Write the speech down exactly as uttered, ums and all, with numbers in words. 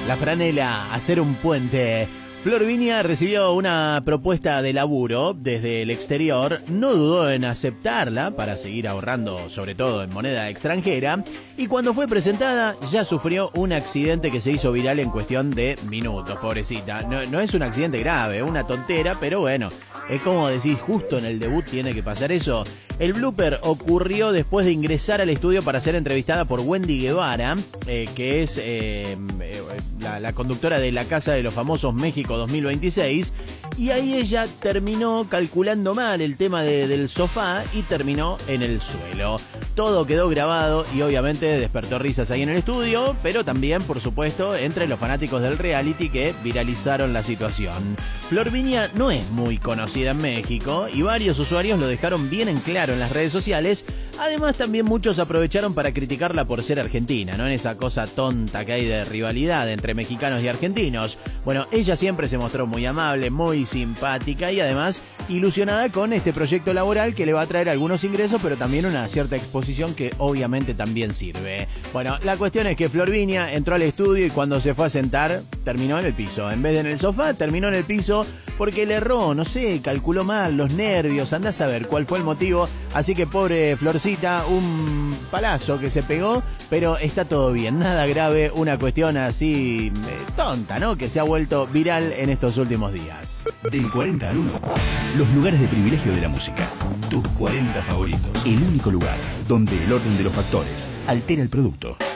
La franela, hacer un puente. Flor Viña recibió una propuesta de laburo desde el exterior, no dudó en aceptarla para seguir ahorrando, sobre todo en moneda extranjera, y cuando fue presentada ya sufrió un accidente que se hizo viral en cuestión de minutos, pobrecita. No, no es un accidente grave, una tontera, pero bueno, es como decís, justo en el debut tiene que pasar eso. El blooper ocurrió después de ingresar al estudio para ser entrevistada por Wendy Guevara, eh, que es eh, la, la conductora de La Casa de los Famosos México dos mil veintiséis, y ahí ella terminó calculando mal el tema de, del sofá y terminó en el suelo. Todo quedó grabado y obviamente despertó risas ahí en el estudio, pero también, por supuesto, entre los fanáticos del reality que viralizaron la situación. Flor Viña no es muy conocida en México y varios usuarios lo dejaron bien en claro en las redes sociales. Además, también muchos aprovecharon para criticarla por ser argentina, ¿no? En esa cosa tonta que hay de rivalidad entre mexicanos y argentinos. Bueno, ella siempre se mostró muy amable, muy simpática y además ilusionada con este proyecto laboral que le va a traer algunos ingresos, pero también una cierta exposición que obviamente también sirve. Bueno, la cuestión es que Flor Viña entró al estudio y cuando se fue a sentar, terminó en el piso. En vez de en el sofá, terminó en el piso porque le erró, no sé, calculó mal, los nervios, andá a saber cuál fue el motivo. Así que pobre Florcita, un palazo que se pegó, pero está todo bien, nada grave, una cuestión así eh, tonta, ¿no? Que se ha vuelto viral en estos últimos días. Del cuarenta al uno, los lugares de privilegio de la música. Tus cuarenta favoritos. El único lugar donde el orden de los factores altera el producto.